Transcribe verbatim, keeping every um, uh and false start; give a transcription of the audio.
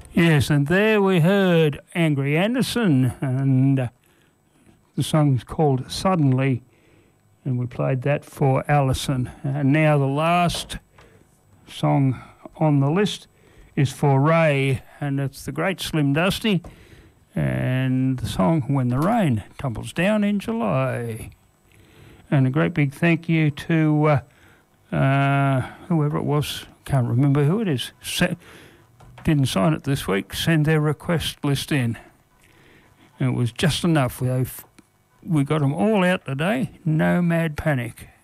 Yes, and there we heard Angry Anderson, and uh, the song's called Suddenly, and we played that for Alison. And now the last song on the list is for Ray, and it's the great Slim Dusty, and the song When the Rain Tumbles Down in July. And a great big thank you to uh, uh, whoever it was, can't remember who it is, Se- didn't sign it this week, send their request list in. And it was just enough. We, we got them all out today, no mad panic.